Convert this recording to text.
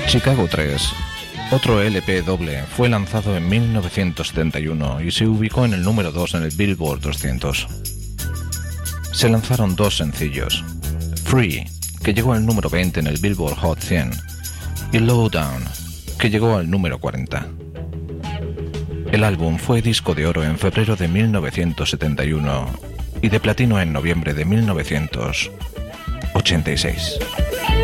Chicago 3, otro LP doble, fue lanzado en 1971 y se ubicó en el número 2 en el Billboard 200. Se lanzaron dos sencillos, Free, que llegó al número 20 en el Billboard Hot 100, y Lowdown, que llegó al número 40. El álbum fue disco de oro en febrero de 1971 y de platino en noviembre de 1986.